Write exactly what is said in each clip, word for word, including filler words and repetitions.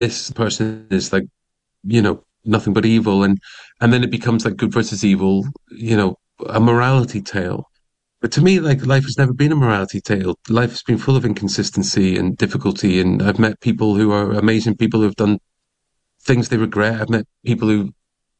this person is like, you know, nothing but evil, and and then it becomes like good versus evil, you know, a morality tale. But to me, like, life has never been a morality tale. Life has been full of inconsistency and difficulty, and I've met people who are amazing, people who have done things they regret. I've met people who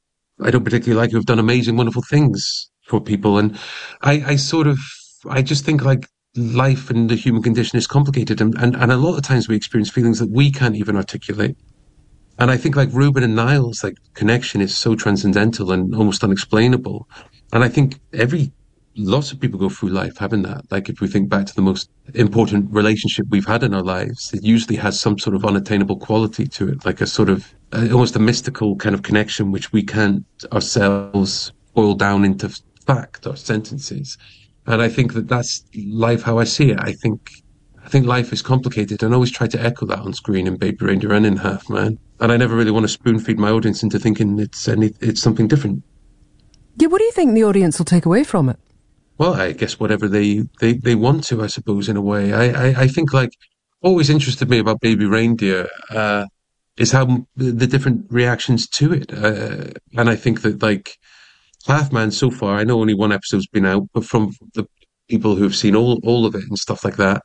I don't particularly like, who have done amazing, wonderful things for people, and I, I sort of, I just think like life and the human condition is complicated, and, and, and a lot of times we experience feelings that we can't even articulate. And I think like Ruben and Niall's like connection is so transcendental and almost unexplainable. And I think every lots of people go through life having that. Like if we think back to the most important relationship we've had in our lives, it usually has some sort of unattainable quality to it, like a sort of uh, almost a mystical kind of connection which we can't ourselves boil down into fact or sentences. And I think that that's life how I see it. I think I think life is complicated, and I always try to echo that on screen in Baby Reindeer and in Half Man. And I never really want to spoon feed my audience into thinking it's any it's something different. Yeah, what do you think the audience will take away from it? Well, I guess whatever they, they, they want to, I suppose, in a way. I, I, I think, like, always interested me about Baby Reindeer uh, is how the, the different reactions to it. Uh, and I think that, like, Half Man so far, I know only one episode's been out, but from the people who have seen all, all of it and stuff like that,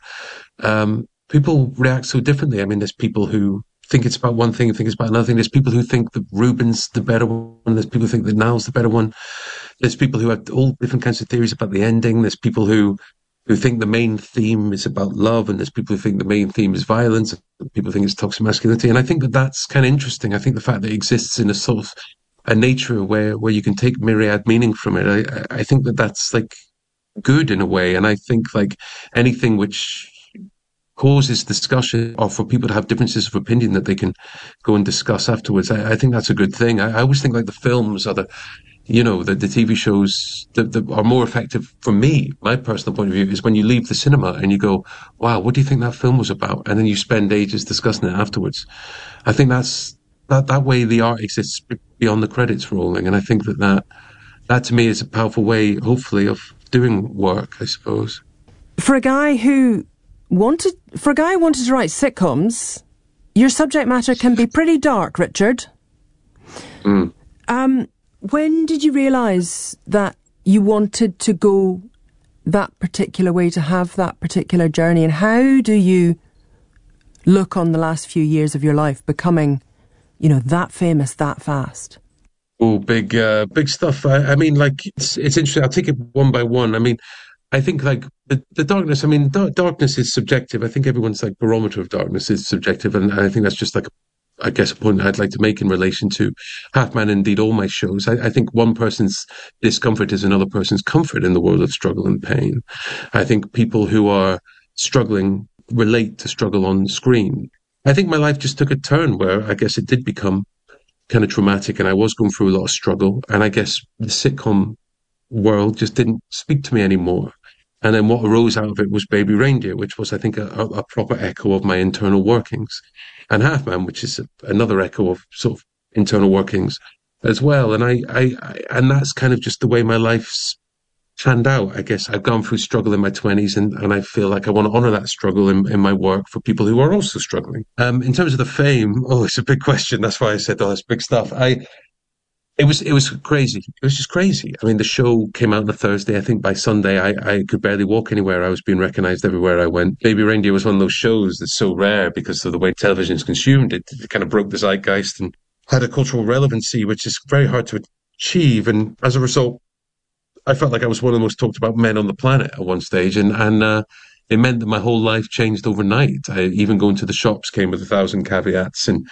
um, people react so differently. I mean, there's people who think it's about one thing and think it's about another thing. There's people who think that Ruben's the better one. There's people who think that Niall's the better one. There's people who have all different kinds of theories about the ending. There's people who, who think the main theme is about love, and there's people who think the main theme is violence. People think it's toxic masculinity. And I think that that's kind of interesting. I think the fact that it exists in a sort of a nature where, where you can take myriad meaning from it, I, I think that that's like good in a way. And I think like anything which causes discussion, or for people to have differences of opinion that they can go and discuss afterwards, I, I think that's a good thing. I, I always think like the films are the, you know, the, the T V shows that, that are more effective for me, my personal point of view, is when you leave the cinema and you go, wow, what do you think that film was about? And then you spend ages discussing it afterwards. I think that's, that, that way the art exists beyond the credits rolling. And I think that that, that to me is a powerful way, hopefully, of doing work, I suppose. For a guy who wanted, for a guy who wanted to write sitcoms, your subject matter can be pretty dark, Richard. Mm. Um, When did you realise that you wanted to go that particular way, to have that particular journey? And how do you look on the last few years of your life becoming, you know, that famous that fast? Oh, big, uh, big stuff. I, I mean, like, it's, it's interesting. I'll take it one by one. I mean, I think, like, the, the darkness, I mean, dark, darkness is subjective. I think everyone's, like, barometer of darkness is subjective. And I think that's just, like, I guess a point I'd like to make in relation to Half Man, indeed all my shows. I, I think one person's discomfort is another person's comfort in the world of struggle and pain. I think people who are struggling relate to struggle on screen. I think my life just took a turn where I guess it did become kind of traumatic, and I was going through a lot of struggle. And I guess the sitcom world just didn't speak to me anymore. And then what arose out of it was Baby Reindeer, which was, I think, a, a proper echo of my internal workings. And Half Man, which is a, another echo of sort of internal workings as well. And I, I, I, and that's kind of just the way my life's panned out. I guess I've gone through struggle in my twenties, and, and I feel like I want to honor that struggle in, in my work for people who are also struggling. Um, in terms of the fame, oh, it's a big question. That's why I said all this big stuff. I, It was it was crazy. It was just crazy. I mean, the show came out on a Thursday. I think by Sunday, I, I could barely walk anywhere. I was being recognised everywhere I went. Baby Reindeer was one of those shows that's so rare because of the way television is consumed. It, it kind of broke the zeitgeist and had a cultural relevancy, which is very hard to achieve. And as a result, I felt like I was one of the most talked about men on the planet at one stage. And, and uh, it meant that my whole life changed overnight. I, even going to the shops came with a thousand caveats. And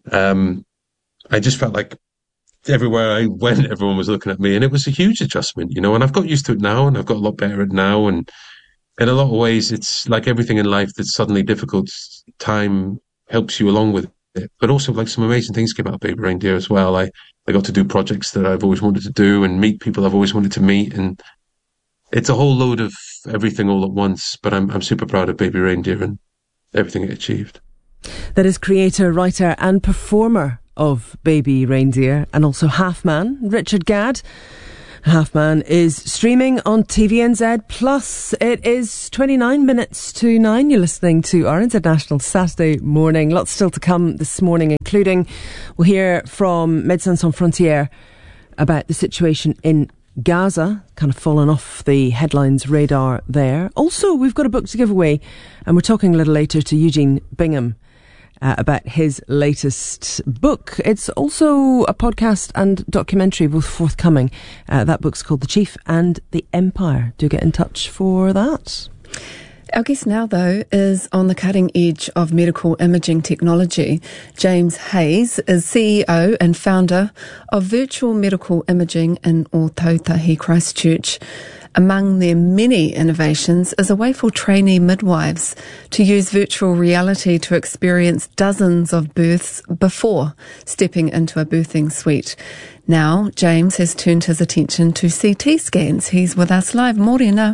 um, I just felt like everywhere I went, everyone was looking at me, and it was a huge adjustment, you know, and I've got used to it now, and I've got a lot better at it now. And in a lot of ways, it's like everything in life that's suddenly difficult, time helps you along with it. But also, like, some amazing things came out of Baby Reindeer as well. I, I got to do projects that I've always wanted to do and meet people I've always wanted to meet. And it's a whole load of everything all at once. But I'm, I'm super proud of Baby Reindeer and everything it achieved. That is creator, writer and performer of Baby Reindeer, and also Half Man, Richard Gadd. Half Man is streaming on T V N Z Plus. It is twenty-nine minutes to nine. You're listening to our International Saturday morning. Lots still to come this morning, including we'll hear from Médecins Sans Frontières about the situation in Gaza, kind of fallen off the headlines radar there. Also, we've got a book to give away, and we're talking a little later to Eugene Bingham Uh, about his latest book. It's also a podcast and documentary, both forthcoming. Uh, that book's called The Chief and the Empire. Do get in touch for that. Our guest now, though, is on the cutting edge of medical imaging technology. James Hayes is C E O and founder of Virtual Medical Imaging in Ōtautahi, Christchurch. Among their many innovations is a way for trainee midwives to use virtual reality to experience dozens of births before stepping into a birthing suite. Now, James has turned his attention to C T scans. He's with us live. Morena.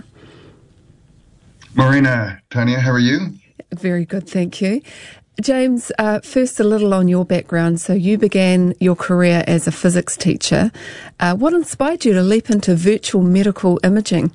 Morena, Tanya, how are you? Very good, thank you. James, uh, first a little on your background. So you began your career as a physics teacher. Uh, what inspired you to leap into virtual medical imaging?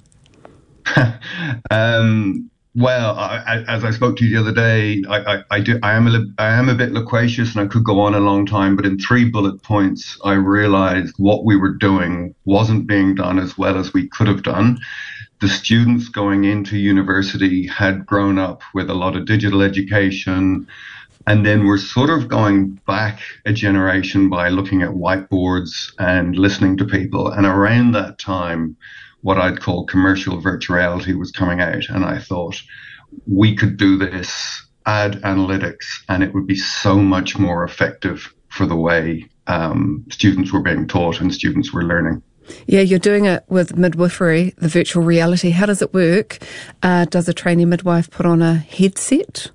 um, well, I, I, as I spoke to you the other day, I, I, I do. I am a, I am a bit loquacious, and I could go on a long time. But in three bullet points, I realised what we were doing wasn't being done as well as we could have done. The students going into university had grown up with a lot of digital education, and then we're sort of going back a generation by looking at whiteboards and listening to people. And around that time, what I'd call commercial virtual reality was coming out. And I thought we could do this, add analytics, and it would be so much more effective for the way um, students were being taught and students were learning. Yeah, you're doing it with midwifery, the virtual reality. How does it work? Uh, does a trainee midwife put on a headset?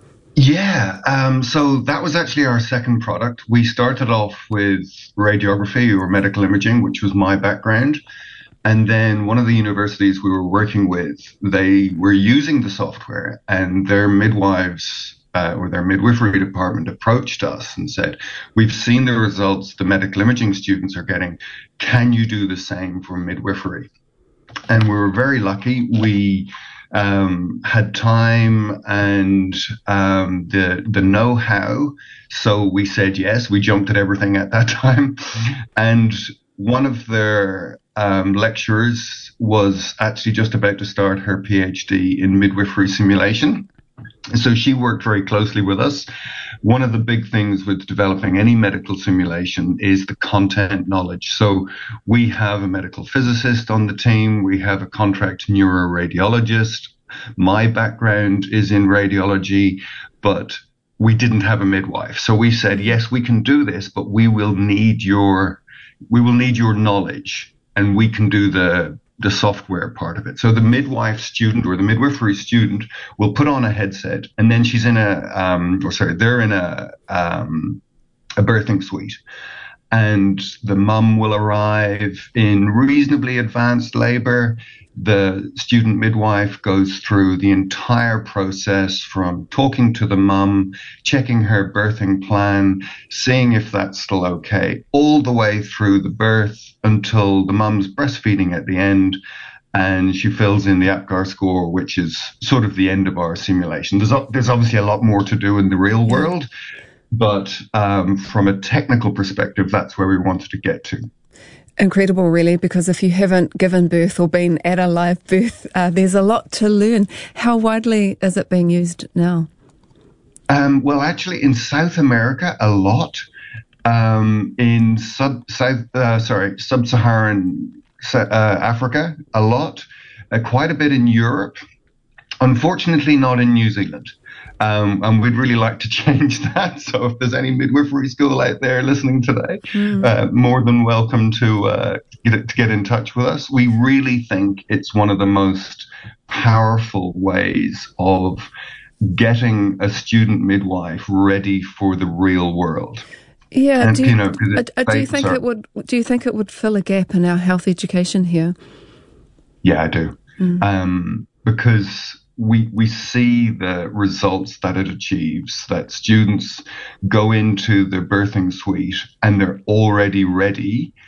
Yeah, um, so that was actually our second product. We started off with radiography or medical imaging, which was my background. And then one of the universities we were working with, they were using the software, and their midwives Uh, or their midwifery department approached us and said, we've seen the results the medical imaging students are getting. Can you do the same for midwifery? And we were very lucky. We um, had time and um, the the know-how. So we said yes. We jumped at everything at that time. And one of their um, lecturers was actually just about to start her PhD in midwifery simulation. So she worked very closely with us. One of the big things with developing any medical simulation is the content knowledge. So we have a medical physicist on the team. We have a contract neuroradiologist. My background is in radiology, but we didn't have a midwife. So we said, yes, we can do this, but we will need your, we will need your knowledge, and we can do the the software part of it. So the midwife student or the midwifery student will put on a headset, and then she's in a, um, or sorry, they're in a, um, a birthing suite, and the mum will arrive in reasonably advanced labor. The student midwife goes through the entire process from talking to the mum, checking her birthing plan, seeing if that's still okay, all the way through the birth until the mum's breastfeeding at the end, and she fills in the APGAR score, which is sort of the end of our simulation. There's, there's obviously a lot more to do in the real world, but um, from a technical perspective, that's where we wanted to get to. Incredible, really, because if you haven't given birth or been at a live birth, uh, there's a lot to learn. How widely is it being used now? Um, well, actually, in South America, a lot. Um, in sub, South, uh, sorry, sub-Saharan uh, Africa, a lot. Uh, quite a bit in Europe. Unfortunately, not in New Zealand. Um, and we'd really like to change that. So if there's any midwifery school out there listening today, mm. uh, more than welcome to, uh, get, to get in touch with us. We really think it's one of the most powerful ways of getting a student midwife ready for the real world. Yeah, and, do you, you know, it, uh, do you think sorry. it would? Do you think it would fill a gap in our health education here? Yeah, I do, mm. um, because we we see the results that it achieves. That students go into the birthing suite and they're already ready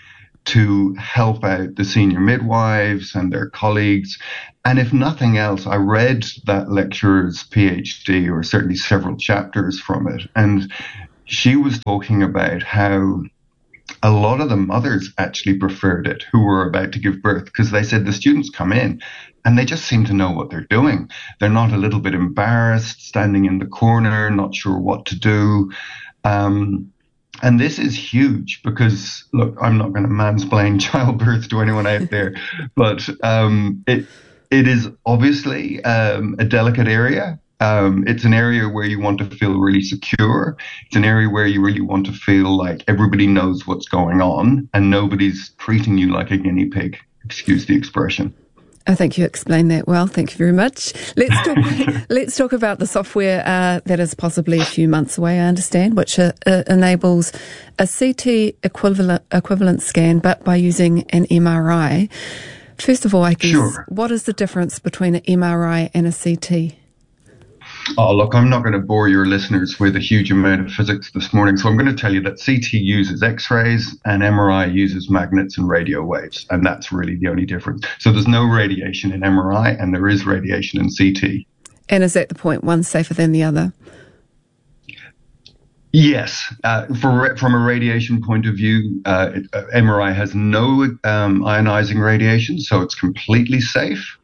to help out the senior midwives and their colleagues. And if nothing else, I read that lecturer's PhD, or certainly several chapters from it, and she was talking about how a lot of the mothers actually preferred it who were about to give birth, because they said the students come in and they just seem to know what they're doing. They're not a little bit embarrassed, standing in the corner, not sure what to do. Um, and this is huge because, look, I'm not going to mansplain childbirth to anyone out there, but um, it it is obviously um, a delicate area. Um, it's an area where you want to feel really secure. It's an area where you really want to feel like everybody knows what's going on and nobody's treating you like a guinea pig. Excuse the expression. I think you explained that well. Thank you very much. Let's talk. let's talk about the software uh, that is possibly a few months away, I understand, which uh, uh, enables a C T equivalent equivalent scan, but by using an M R I. First of all, I guess, sure. What is the difference between an M R I and a C T? Oh, look, I'm not going to bore your listeners with a huge amount of physics this morning, so I'm going to tell you that C T uses X-rays and M R I uses magnets and radio waves, and that's really the only difference. So there's no radiation in M R I, and there is radiation in C T. And is that the point, one safer than the other? Yes. Uh, for, from a radiation point of view, uh, it, uh, M R I has no um, ionizing radiation, so it's completely safe.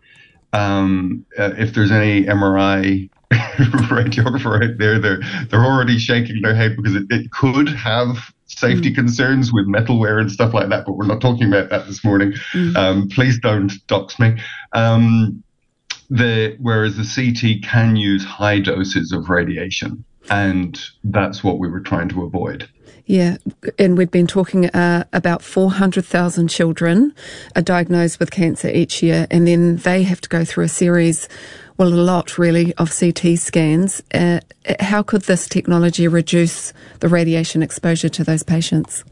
Um, uh, if there's any M R I radiographer out there, they're they're already shaking their head because it, it could have safety mm. concerns with metalware and stuff like that, but we're not talking about that this morning. Mm. Um, please don't dox me. Um, the whereas the C T can use high doses of radiation, and that's what we were trying to avoid. Yeah, and we've been talking uh, about four hundred thousand children are diagnosed with cancer each year, and then they have to go through a series, well, a lot really, of C T scans. Uh, how could this technology reduce the radiation exposure to those patients?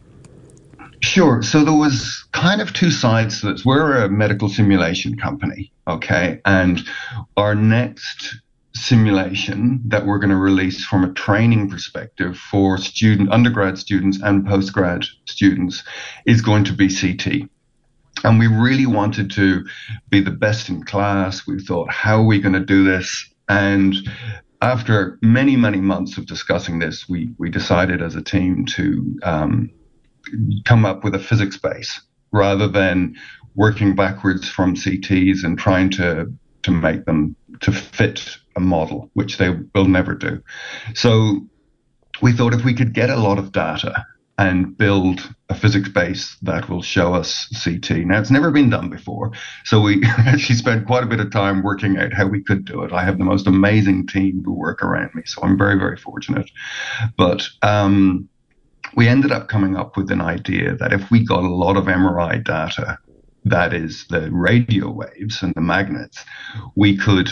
Sure. So there was kind of two sides to this. We're a medical simulation company, okay, and our next simulation that we're going to release from a training perspective for student undergrad students and postgrad students is going to be C T. And we really wanted to be the best in class. We thought, how are we going to do this? And after many, many months of discussing this, we, we decided as a team to um, come up with a physics base rather than working backwards from C Ts and trying to, to make them to fit a model, which they will never do. So we thought if we could get a lot of data and build a physics base that will show us C T. Now, it's never been done before, so we actually spent quite a bit of time working out how we could do it. I have the most amazing team who work around me, so I'm very, very fortunate. But um, we ended up coming up with an idea that if we got a lot of M R I data, that is the radio waves and the magnets, we could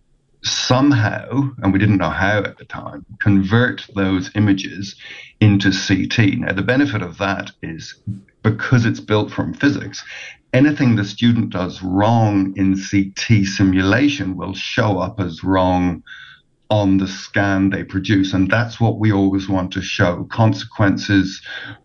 somehow, and we didn't know how at the time, convert those images into C T. Now, the benefit of that is because it's built from physics, anything the student does wrong in C T simulation will show up as wrong on the scan they produce. And that's what we always want to show, consequences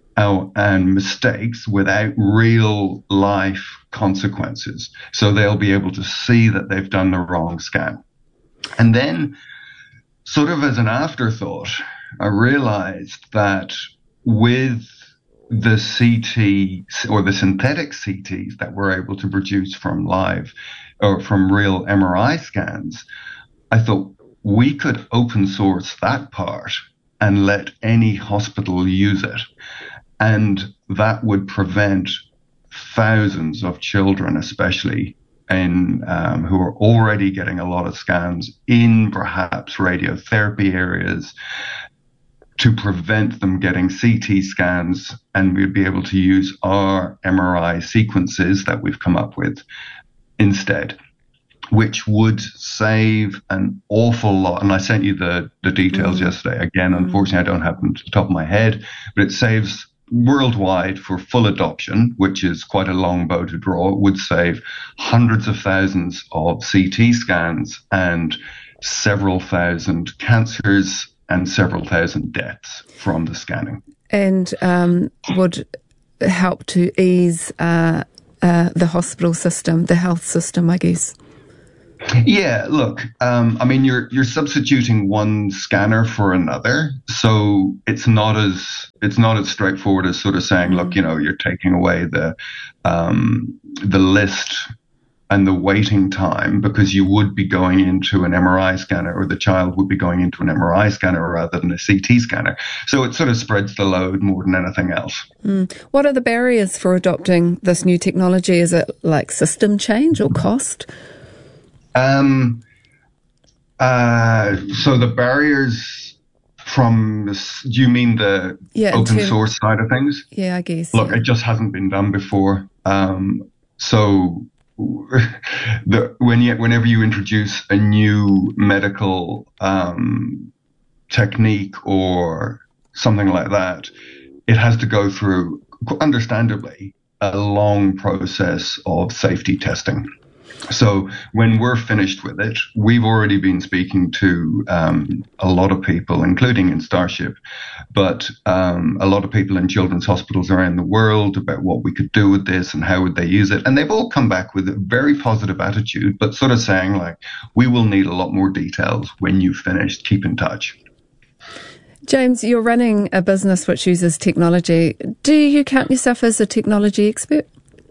and mistakes without real life consequences. So they'll be able to see that they've done the wrong scan. And then, sort of as an afterthought, I realized that with the C T or the synthetic C Ts that we're able to produce from live or from real M R I scans, I thought we could open source that part and let any hospital use it. And that would prevent thousands of children, especially in um, who are already getting a lot of scans in perhaps radiotherapy areas, to prevent them getting C T scans, and we'd be able to use our M R I sequences that we've come up with instead, which would save an awful lot. And I sent you the, the details mm. yesterday. Again, unfortunately, I don't have them to the top of my head, but it saves worldwide for full adoption, which is quite a long bow to draw. It would save hundreds of thousands of C T scans and several thousand cancers and several thousand deaths from the scanning. And um, would help to ease uh, uh, the hospital system, the health system, I guess? Yeah, look, um, I mean, you're you're substituting one scanner for another, so it's not as it's not as straightforward as sort of saying, look, you know, you're taking away the um, the list and the waiting time, because you would be going into an M R I scanner, or the child would be going into an M R I scanner rather than a C T scanner. So it sort of spreads the load more than anything else. Mm. What are the barriers for adopting this new technology? Is it like system change or cost? Um, uh, so the barriers from, this, do you mean the yeah, open term, source side of things? Yeah, I guess. Look, yeah. It just hasn't been done before. Um, so the, when you, whenever you introduce a new medical um, technique or something like that, it has to go through, understandably, a long process of safety testing. So when we're finished with it, we've already been speaking to um, a lot of people, including in Starship, but um, a lot of people in children's hospitals around the world about what we could do with this and how would they use it. And they've all come back with a very positive attitude, but sort of saying like, we will need a lot more details when you've finished. Keep in touch. James, you're running a business which uses technology. Do you count yourself as a technology expert?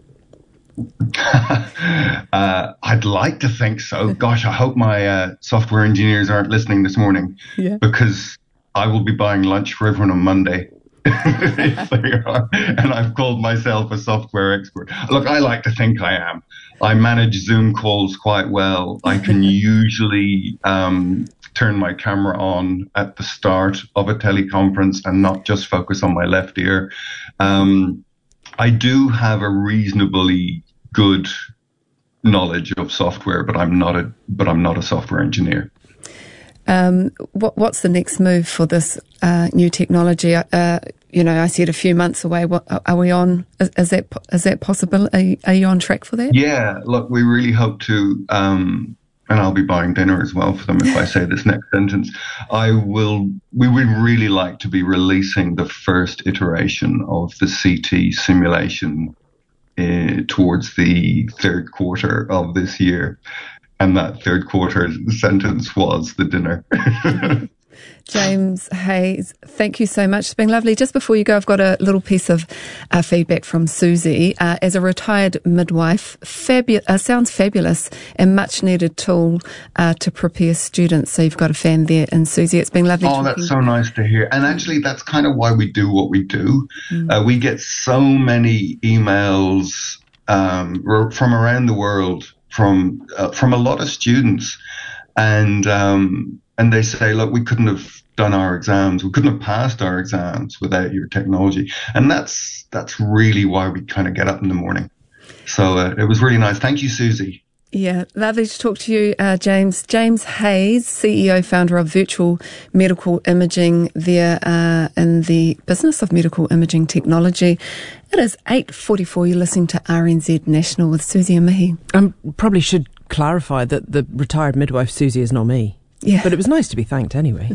uh, I'd like to think so. Gosh, I hope my uh, software engineers aren't listening this morning, yeah. because I will be buying lunch for everyone on Monday. If they are. And I've called myself a software expert. Look, I like to think I am. I manage Zoom calls quite well. I can usually um, turn my camera on at the start of a teleconference and not just focus on my left ear. Um, I do have a reasonably good knowledge of software, but I'm not a but I'm not a software engineer. Um, what, what's the next move for this uh, new technology? Uh, you know, I said a few months away. What are we on? Is, is that is that possible? Are, are you on track for that? Yeah, look, we really hope to. Um, and I'll be buying dinner as well for them if I say this next sentence. I will. We would really like to be releasing the first iteration of the C T simulation uh, towards the third quarter of this year, and that third quarter sentence was the dinner. James Hayes, thank you so much. It's been lovely. Just before you go, I've got a little piece of uh, feedback from Susie. Uh, as a retired midwife, fabu- uh, sounds fabulous and much needed tool uh, to prepare students. So you've got a fan there. And Susie, it's been lovely. Oh, talking. That's so nice to hear. And actually, that's kind of why we do what we do. Mm. Uh, we get so many emails um, from around the world, from uh, from a lot of students. And um, and they say, look, we couldn't have done our exams. We couldn't have passed our exams without your technology. And that's that's really why we kind of get up in the morning. So uh, it was really nice. Thank you, Susie. Yeah, lovely to talk to you, uh, James. James Hayes, C E O, founder of Virtual Medical Imaging there uh, in the business of medical imaging technology. It is eight forty-four. You're listening to R N Z National with Susie and Mihi. I um, probably should clarify that the retired midwife Susie is not me. Yeah. But it was nice to be thanked anyway.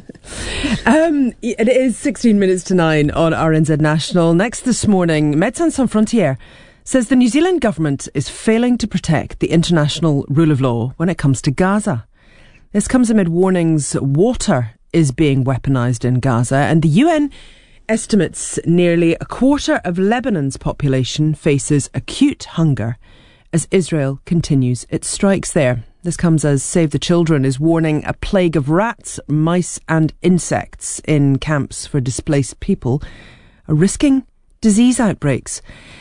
um, it is sixteen minutes to nine on R N Z National. Next this morning, Médecins Sans Frontières says the New Zealand government is failing to protect the international rule of law when it comes to Gaza. This comes amid warnings water is being weaponised in Gaza, and the U N estimates nearly a quarter of Lebanon's population faces acute hunger as Israel continues its strikes there. This comes as Save the Children is warning a plague of rats, mice and insects in camps for displaced people are risking disease outbreaks.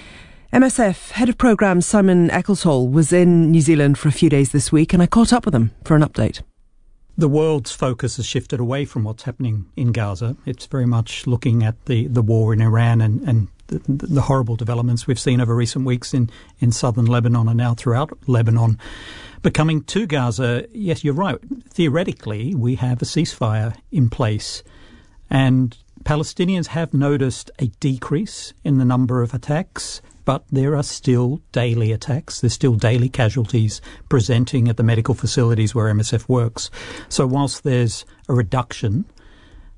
M S F Head of Programmes Simon Eccleshall was in New Zealand for a few days this week, and I caught up with him for an update. The world's focus has shifted away from what's happening in Gaza. It's very much looking at the, the war in Iran and, and the, the horrible developments we've seen over recent weeks in, in southern Lebanon and now throughout Lebanon. But coming to Gaza, yes, you're right. Theoretically, we have a ceasefire in place, and Palestinians have noticed a decrease in the number of attacks, but there are still daily attacks. There's still daily casualties presenting at the medical facilities where M S F works. So whilst there's a reduction,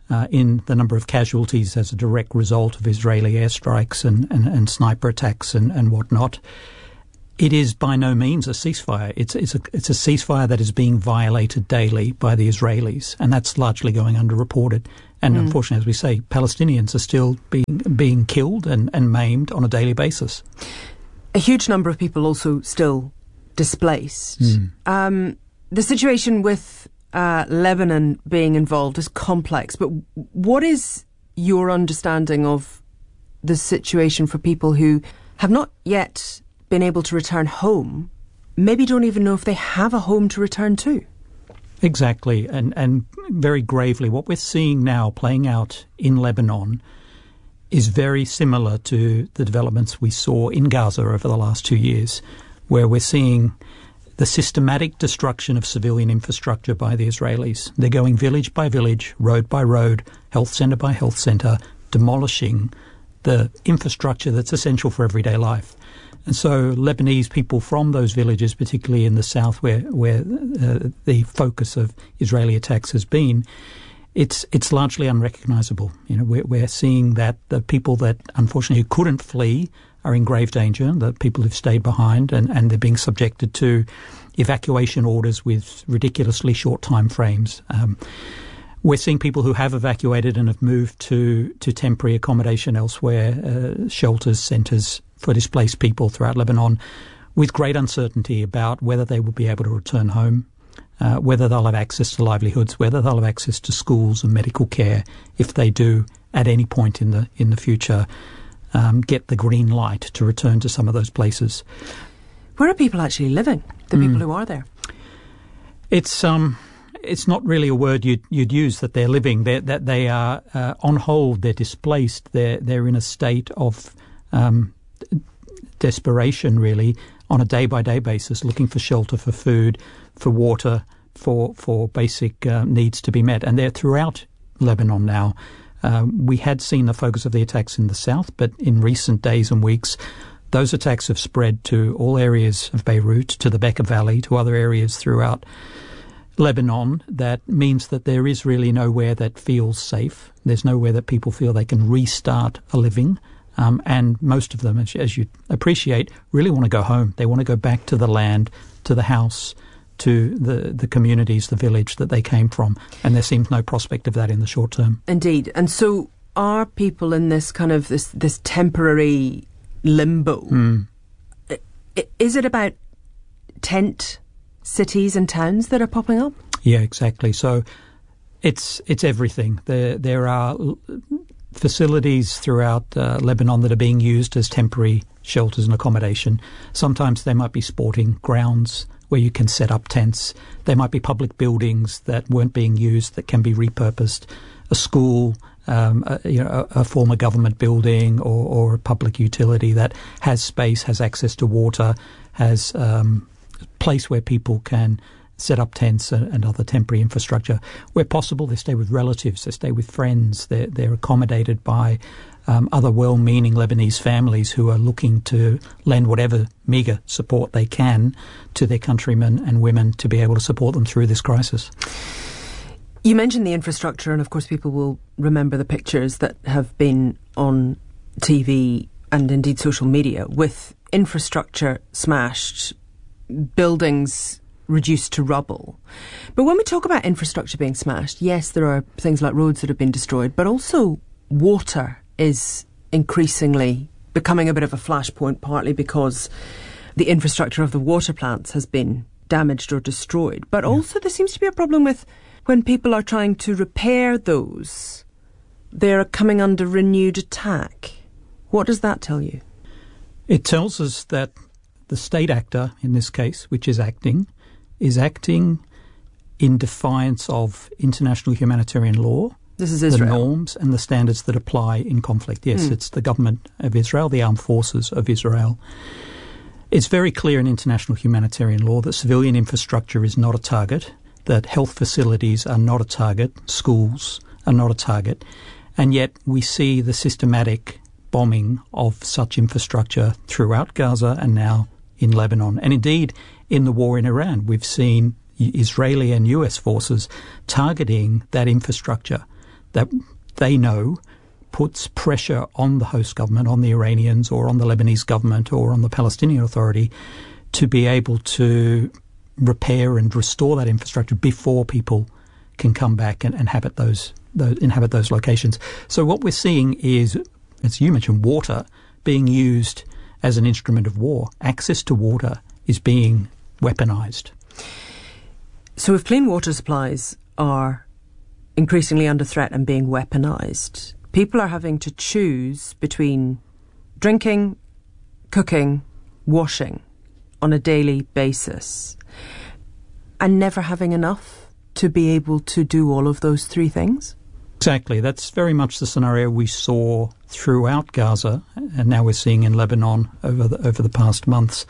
uh, in the number of casualties as a direct result of Israeli airstrikes and, and, and sniper attacks and, and whatnot. It is by no means a ceasefire. It's, it's, a, it's a ceasefire that is being violated daily by the Israelis, and that's largely going underreported. And mm. unfortunately, as we say, Palestinians are still being being killed and, and maimed on a daily basis. A huge number of people also still displaced. Mm. Um, the situation with uh, Lebanon being involved is complex, but what is your understanding of the situation for people who have not yet been able to return home, maybe don't even know if they have a home to return to? Exactly, and, and very gravely, what we're seeing now playing out in Lebanon is very similar to the developments we saw in Gaza over the last two years, where we're seeing the systematic destruction of civilian infrastructure by the Israelis. They're going village by village, road by road, health centre by health centre, demolishing the infrastructure that's essential for everyday life. And so Lebanese people from those villages, particularly in the south where, where uh, the focus of Israeli attacks has been, it's it's largely unrecognisable. You know, we're, we're seeing that the people that unfortunately couldn't flee are in grave danger, the people who've stayed behind, and, and they're being subjected to evacuation orders with ridiculously short time frames. Um, we're seeing people who have evacuated and have moved to, to temporary accommodation elsewhere, uh, shelters, centres for displaced people throughout Lebanon, with great uncertainty about whether they will be able to return home, uh, whether they'll have access to livelihoods, whether they'll have access to schools and medical care if they do at any point in the in the future um, get the green light to return to some of those places. Where are people actually living, the people mm. who are there? It's um, it's not really a word you'd, you'd use, that they're living. They're, that they are uh, on hold, they're displaced, they're, they're in a state of um, desperation, really, on a day-by-day basis, looking for shelter, for food, for water, for for basic uh, needs to be met. And they're throughout Lebanon now. Um, we had seen the focus of the attacks in the south, but in recent days and weeks, those attacks have spread to all areas of Beirut, to the Bekaa Valley, to other areas throughout Lebanon. That means that there is really nowhere that feels safe. There's nowhere that people feel they can restart a living. Um, and most of them, as, as you appreciate, really want to go home. They want to go back to the land, to the house, to the, the communities, the village that they came from. And there seems no prospect of that in the short term. Indeed. And so are people in this kind of this, this temporary limbo? Mm. Is it about tent cities and towns that are popping up? Yeah, exactly. So it's it's everything. There there are facilities throughout uh, Lebanon that are being used as temporary shelters and accommodation. Sometimes they might be sporting grounds where you can set up tents. There might be public buildings that weren't being used that can be repurposed. A school, um, a, you know, a, a former government building, or, or a public utility that has space, has access to water, has um, a place where people can set up tents and, and other temporary infrastructure. Where possible, they stay with relatives, they stay with friends, they're, they're accommodated by um, other well-meaning Lebanese families who are looking to lend whatever meagre support they can to their countrymen and women to be able to support them through this crisis. You mentioned the infrastructure, and of course people will remember the pictures that have been on T V and indeed social media with infrastructure smashed, buildings reduced to rubble. But when we talk about infrastructure being smashed, yes, there are things like roads that have been destroyed, but also water is increasingly becoming a bit of a flashpoint, partly because the infrastructure of the water plants has been damaged or destroyed. But yeah. also there seems to be a problem with when people are trying to repair those, they're coming under renewed attack. What does that tell you? It tells us that the state actor, in this case, which is acting, is acting in defiance of international humanitarian law, this is Israel, the norms and the standards that apply in conflict. Yes, mm. it's the government of Israel, the armed forces of Israel. It's very clear in international humanitarian law that civilian infrastructure is not a target, that health facilities are not a target, schools are not a target, and yet we see the systematic bombing of such infrastructure throughout Gaza and now in Lebanon. And indeed, in the war in Iran, we've seen Israeli and U S forces targeting that infrastructure, that they know puts pressure on the host government, on the Iranians or on the Lebanese government or on the Palestinian Authority to be able to repair and restore that infrastructure before people can come back and inhabit those, those inhabit those locations. So what we're seeing is, as you mentioned, water being used as an instrument of war. Access to water is being weaponized. So if clean water supplies are increasingly under threat and being weaponized, people are having to choose between drinking, cooking, washing on a daily basis and never having enough to be able to do all of those three things? Exactly. That's very much the scenario we saw throughout Gaza, and now we're seeing in Lebanon over the, over the past months.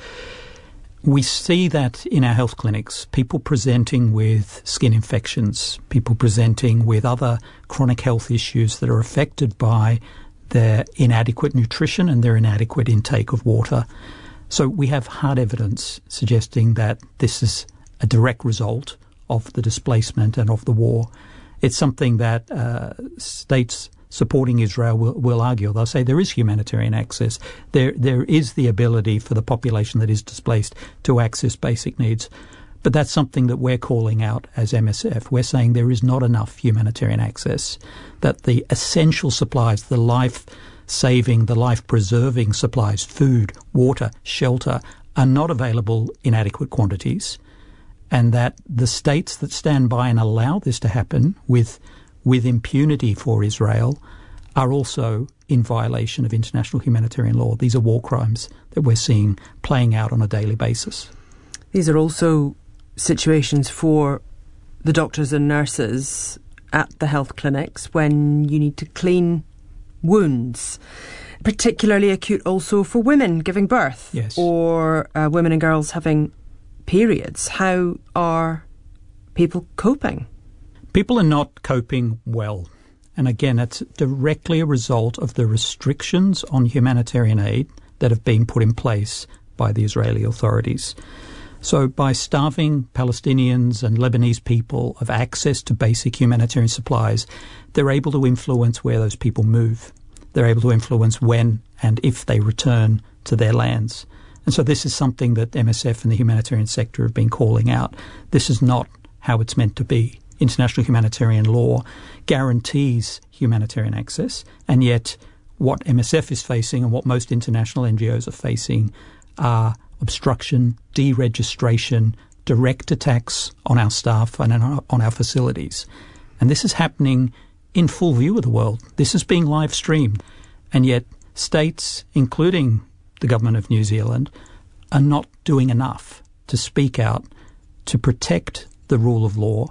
We see that in our health clinics, people presenting with skin infections, people presenting with other chronic health issues that are affected by their inadequate nutrition and their inadequate intake of water. So we have hard evidence suggesting that this is a direct result of the displacement and of the war. It's something that uh, states supporting Israel will, will argue. They'll say there is humanitarian access. There, there is the ability for the population that is displaced to access basic needs. But that's something that we're calling out as M S F. We're saying there is not enough humanitarian access, that the essential supplies, the life-saving, the life-preserving supplies, food, water, shelter, are not available in adequate quantities, and that the states that stand by and allow this to happen with with impunity for Israel are also in violation of international humanitarian law. These are war crimes that we're seeing playing out on a daily basis. These are also situations for the doctors and nurses at the health clinics when you need to clean wounds, particularly acute also for women giving birth. Yes. Or uh, women and girls having periods. How are people coping? People are not coping well. And again, it's directly a result of the restrictions on humanitarian aid that have been put in place by the Israeli authorities. So by starving Palestinians and Lebanese people of access to basic humanitarian supplies, they're able to influence where those people move. They're able to influence when and if they return to their lands. And so this is something that M S F and the humanitarian sector have been calling out. This is not how it's meant to be. International humanitarian law guarantees humanitarian access, and yet what M S F is facing and what most international N G Os are facing are obstruction, deregistration, direct attacks on our staff and on our facilities. And this is happening in full view of the world. This is being live streamed, and yet states, including the government of New Zealand, are not doing enough to speak out, to protect the rule of law,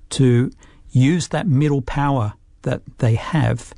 to use that middle power that they have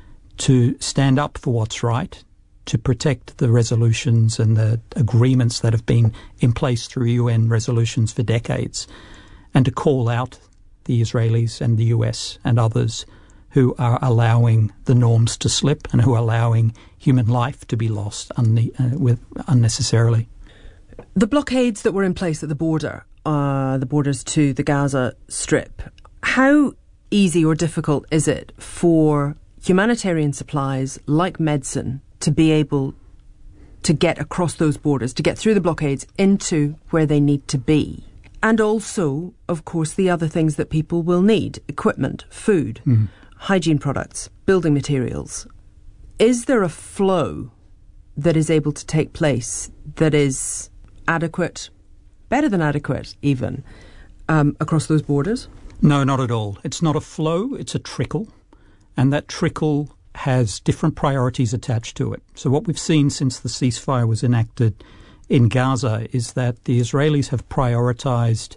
to stand up for what's right, to protect the resolutions and the agreements that have been in place through U N resolutions for decades, and to call out the Israelis and the U S and others who are allowing the norms to slip and who are allowing human life to be lost unne- uh, with unnecessarily. The blockades that were in place at the border, uh, the borders to the Gaza Strip, how easy or difficult is it for humanitarian supplies like medicine to be able to get across those borders, to get through the blockades into where they need to be? And also, of course, the other things that people will need: equipment, food, mm. hygiene products, building materials. Is there a flow that is able to take place that is adequate, better than adequate even, um, across those borders? No, not at all. It's not a flow, it's a trickle. And that trickle has different priorities attached to it. So what we've seen since the ceasefire was enacted in Gaza is that the Israelis have prioritized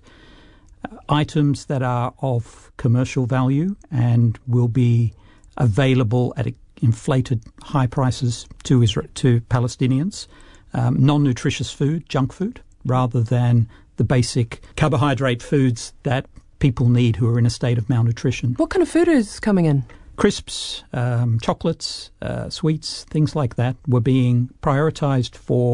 items that are of commercial value and will be available at inflated high prices to Israel, to Palestinians, um, non-nutritious food, junk food, rather than the basic carbohydrate foods that people need who are in a state of malnutrition. What kind of food is coming in? Crisps, um, chocolates, uh, sweets, things like that were being prioritized for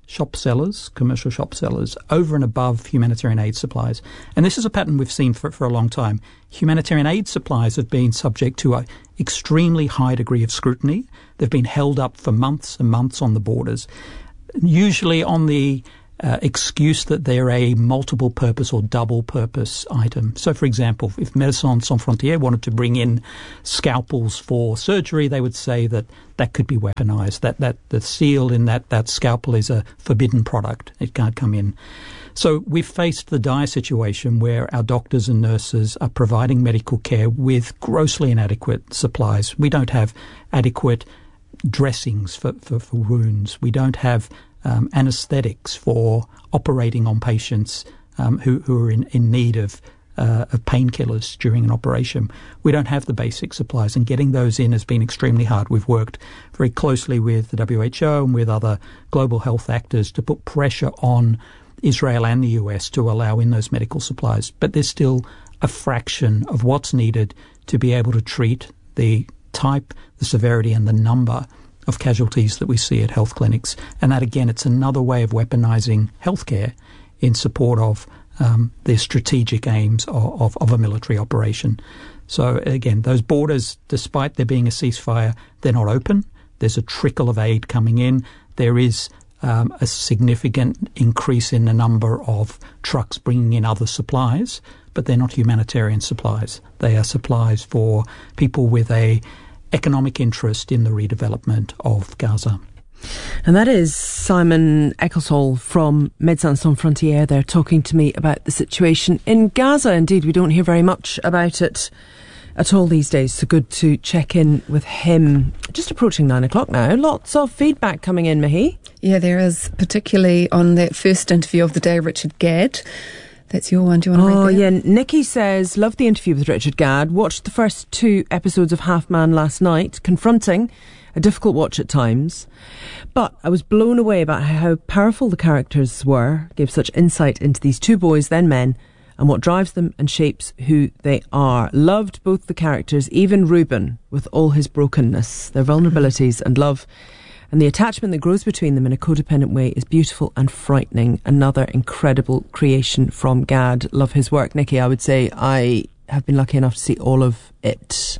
shop sellers, commercial shop sellers, over and above humanitarian aid supplies. And this is a pattern we've seen for, for a long time. Humanitarian aid supplies have been subject to an extremely high degree of scrutiny. They've been held up for months and months on the borders, usually on the Uh, excuse that they're a multiple purpose or double purpose item. So, for example, if Médecins Sans Frontières wanted to bring in scalpels for surgery, they would say that that could be weaponized, that, that the seal in that, that scalpel is a forbidden product. It can't come in. So we've faced the dire situation where our doctors and nurses are providing medical care with grossly inadequate supplies. We don't have adequate dressings for, for, for wounds. We don't have Um, anesthetics for operating on patients um, who, who are in, in need of, uh, of painkillers during an operation. We don't have the basic supplies, and getting those in has been extremely hard. We've worked very closely with the W H O and with other global health actors to put pressure on Israel and the U S to allow in those medical supplies. But there's still a fraction of what's needed to be able to treat the type, the severity, and the number of casualties that we see at health clinics. And that, again, it's another way of weaponizing healthcare in support of um, the strategic aims of, of, of a military operation. So, again, those borders, despite there being a ceasefire, they're not open. There's a trickle of aid coming in. There is um, a significant increase in the number of trucks bringing in other supplies, but they're not humanitarian supplies. They are supplies for people with a economic interest in the redevelopment of Gaza. And that is Simon Ecclesall from Médecins Sans Frontières. They're talking to me about the situation in Gaza. Indeed, we don't hear very much about it at all these days, so good to check in with him. Just approaching nine o'clock now. Lots of feedback coming in, Mihi. Yeah, there is, particularly on that first interview of the day, Richard Gadd. That's your one. Do you want to oh, read that? Oh, yeah. Nikki says, loved the interview with Richard Gadd. Watched the first two episodes of Half Man last night. Confronting, a difficult watch at times. But I was blown away about how powerful the characters were. Gave such insight into these two boys, then men, and what drives them and shapes who they are. Loved both the characters, even Reuben, with all his brokenness, their vulnerabilities and love. And the attachment that grows between them in a codependent way is beautiful and frightening. Another incredible creation from Gadd. Love his work. Nikki, I would say I have been lucky enough to see all of it.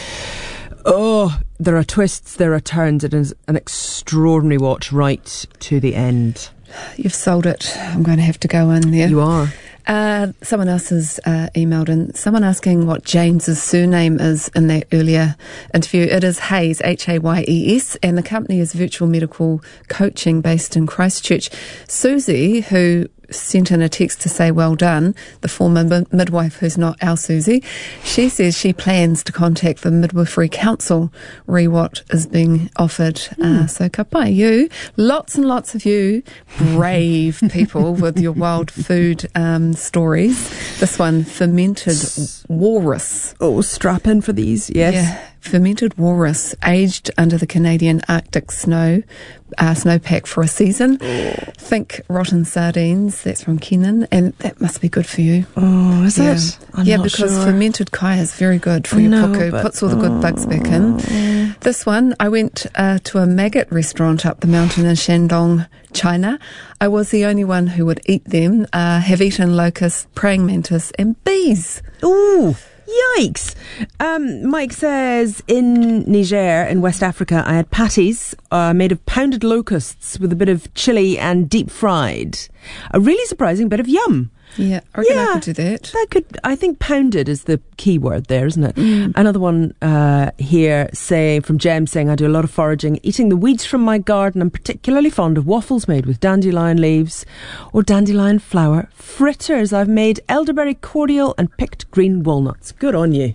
Oh, there are twists, there are turns. It is an extraordinary watch right to the end. You've sold it. I'm going to have to go in there. You are. Uh, someone else has uh, emailed in, someone asking what James's surname is in that earlier interview. It is Hayes, H A Y E S, and the company is Virtual Medical Coaching based in Christchurch. Susie, who sent in a text to say well done, the former mid- midwife who's not our Susie, she says she plans to contact the Midwifery Council, re what is being offered. Mm. Uh, so ka pai you, lots and lots of you brave people with your wild food um, stories. This one, fermented walrus. Oh, strap in for these, yes. Yeah. Fermented walrus, aged under the Canadian Arctic snow, uh, snowpack for a season. Oh. Think rotten sardines, that's from Kenan, and that must be good for you. Oh, is yeah. it? I'm yeah, not because sure. fermented kai is very good for I your know, puku, but, puts all the good oh. bugs back in. Oh. This one, I went uh, to a maggot restaurant up the mountain in Shandong, China. I was the only one who would eat them, uh, have eaten locusts, praying mantis, and bees. Ooh. Yikes. Um, Mike says, in Niger, in West Africa, I had patties uh, made of pounded locusts with a bit of chili and deep fried. A really surprising bit of yum. Yeah, I reckon yeah, I could do that. That could, I think pounded is the key word there, isn't it? Mm. Another one uh, here saying, from Jem, saying, I do a lot of foraging, eating the weeds from my garden. I'm particularly fond of waffles made with dandelion leaves or dandelion flour. Fritters, I've made elderberry cordial and picked green walnuts. Good on you.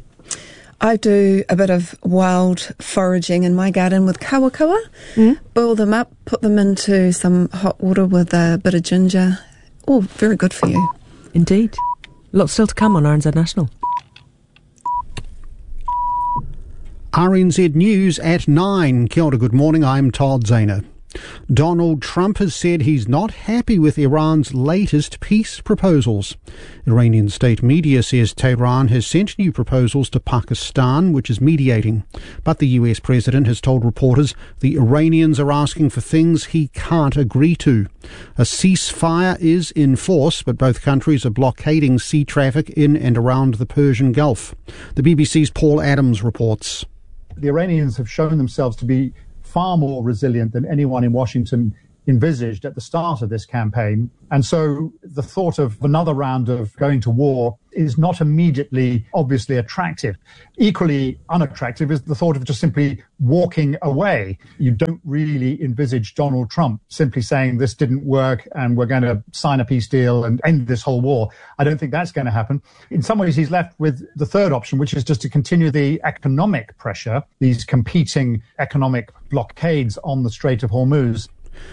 I do a bit of wild foraging in my garden with kawakawa. Mm. Boil them up, put them into some hot water with a bit of ginger. Oh, very good for you. Indeed. Lots still to come on R N Z National. R N Z News at nine. Kia ora, good morning. I'm Todd Zahner. Donald Trump has said he's not happy with Iran's latest peace proposals. Iranian state media says Tehran has sent new proposals to Pakistan, which is mediating. But the U S president has told reporters the Iranians are asking for things he can't agree to. A ceasefire is in force, but both countries are blockading sea traffic in and around the Persian Gulf. The B B C's Paul Adams reports. The Iranians have shown themselves to be far more resilient than anyone in Washington envisaged at the start of this campaign. And so the thought of another round of going to war is not immediately obviously attractive. Equally unattractive is the thought of just simply walking away. You don't really envisage Donald Trump simply saying this didn't work and we're going to sign a peace deal and end this whole war. I don't think that's going to happen. In some ways, he's left with the third option, which is just to continue the economic pressure, these competing economic blockades on the Strait of Hormuz.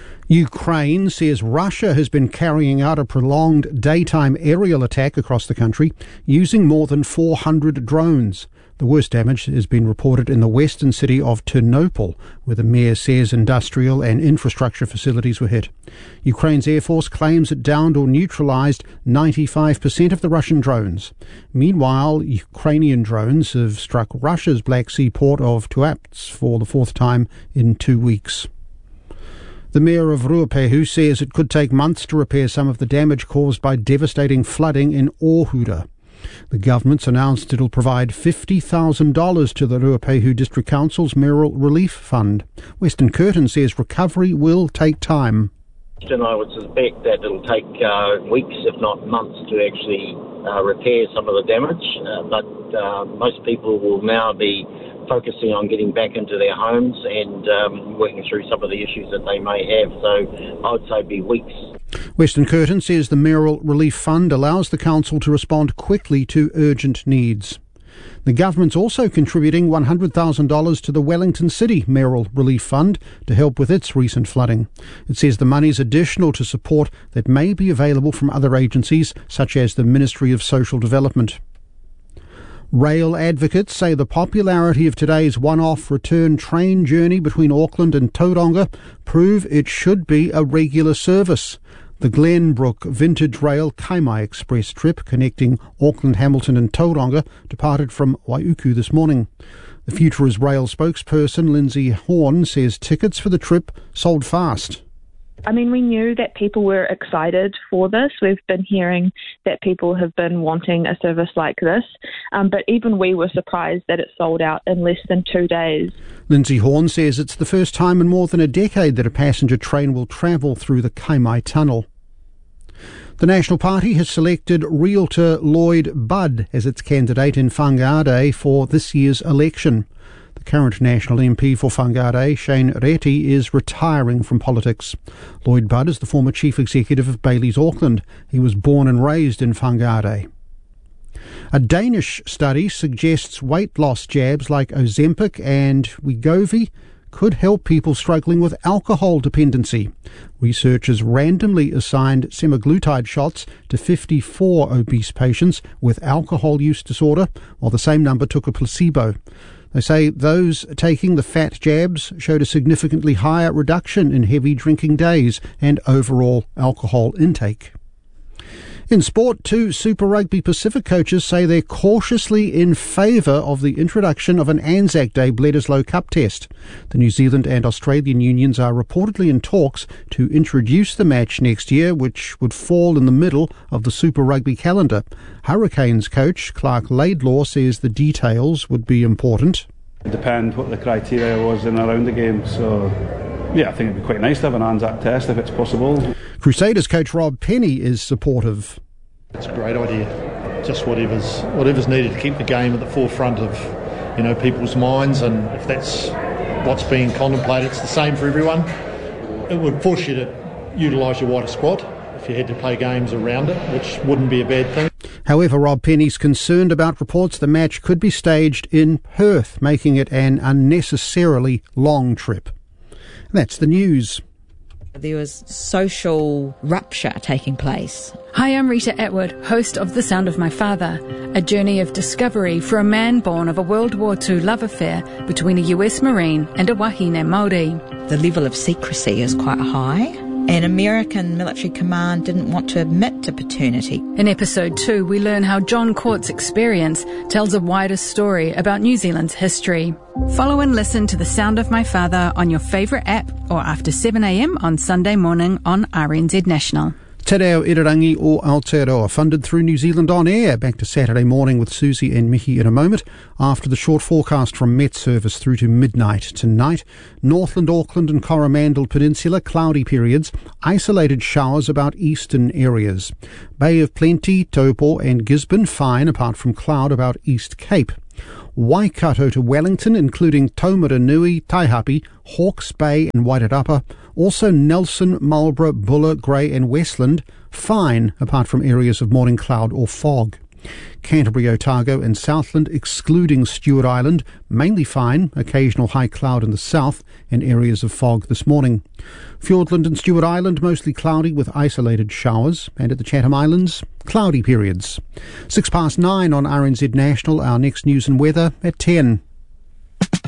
Ukraine says Russia has been carrying out a prolonged daytime aerial attack across the country using more than four hundred drones. The worst damage has been reported in the western city of Ternopil, where the mayor says industrial and infrastructure facilities were hit. Ukraine's Air Force claims it downed or neutralized ninety-five percent of the Russian drones. Meanwhile, Ukrainian drones have struck Russia's Black Sea port of Tuapse for the fourth time in two weeks. The mayor of Ruapehu says it could take months to repair some of the damage caused by devastating flooding in Orhuda. The government's announced it'll provide fifty thousand dollars to the Ruapehu District Council's Mayoral Relief Fund. Weston Curtin says recovery will take time. And I would suspect that it'll take uh, weeks, if not months, to actually uh, repair some of the damage. Uh, but uh, most people will now be focusing on getting back into their homes and um, working through some of the issues that they may have. So I would say it'd be weeks. Weston Curtin says the Mayoral Relief Fund allows the council to respond quickly to urgent needs. The government's also contributing one hundred thousand dollars to the Wellington City Mayoral Relief Fund to help with its recent flooding. It says the money is additional to support that may be available from other agencies, such as the Ministry of Social Development. Rail advocates say the popularity of today's one-off return train journey between Auckland and Tauranga prove it should be a regular service. The Glenbrook Vintage Rail Kaimai Express trip connecting Auckland, Hamilton and Tauranga departed from Waiuku this morning. The Futures Rail spokesperson Lindsay Horn says tickets for the trip sold fast. I mean, we knew that people were excited for this. We've been hearing that people have been wanting a service like this, um, but even we were surprised that it sold out in less than two days. Lindsay Horn says it's the first time in more than a decade that a passenger train will travel through the Kaimai Tunnel. The National Party has selected realtor Lloyd Budd as its candidate in Whangarei for this year's election. The current National M P for Whangarei, Shane Reti, is retiring from politics. Lloyd Budd is the former chief executive of Bailey's Auckland. He was born and raised in Whangarei. A Danish study suggests weight loss jabs like Ozempic and Wegovy could help people struggling with alcohol dependency. Researchers randomly assigned semaglutide shots to fifty-four obese patients with alcohol use disorder, while the same number took a placebo. They say those taking the fat jabs showed a significantly higher reduction in heavy drinking days and overall alcohol intake. In sport, two Super Rugby Pacific coaches say they're cautiously in favour of the introduction of an Anzac Day Bledisloe Cup test. The New Zealand and Australian unions are reportedly in talks to introduce the match next year, which would fall in the middle of the Super Rugby calendar. Hurricanes coach Clark Laidlaw says the details would be important. It depends what the criteria was in around the game, so yeah, I think it'd be quite nice to have an Anzac test if it's possible. Crusaders coach Rob Penny is supportive. It's a great idea. Just whatever's whatever's needed to keep the game at the forefront of, you know, people's minds, and if that's what's being contemplated, it's the same for everyone. It would force you to utilise your wider squad if you had to play games around it, which wouldn't be a bad thing. However, Rob Penny's concerned about reports the match could be staged in Perth, making it an unnecessarily long trip. And that's the news. There was social rupture taking place. Hi, I'm Rita Atwood, host of The Sound of My Father, a journey of discovery for a man born of a World War Two love affair between a U S Marine and a wahine Māori. The level of secrecy is quite high, and American military command didn't want to admit to paternity. In episode two, we learn how John Court's experience tells a wider story about New Zealand's history. Follow and listen to The Sound of My Father on your favourite app or after seven a m on Sunday morning on R N Z National. Te Reo Irarangi o Aotearoa, funded through New Zealand On Air. Back to Saturday morning with Susie and Mickey in a moment. After the short forecast from Met Service through to midnight tonight. Northland, Auckland and Coromandel Peninsula, cloudy periods. Isolated showers about eastern areas. Bay of Plenty, Taupo and Gisborne, fine apart from cloud about East Cape. Waikato to Wellington, including Taumaranui, Taihape, Hawke's Bay and Wairarapa. Also Nelson, Marlborough, Buller, Grey and Westland, fine apart from areas of morning cloud or fog. Canterbury, Otago and Southland, excluding Stewart Island, mainly fine, occasional high cloud in the south and areas of fog this morning. Fiordland and Stewart Island, mostly cloudy with isolated showers, and at the Chatham Islands, cloudy periods. Six past nine on R N Z National, our next news and weather at ten.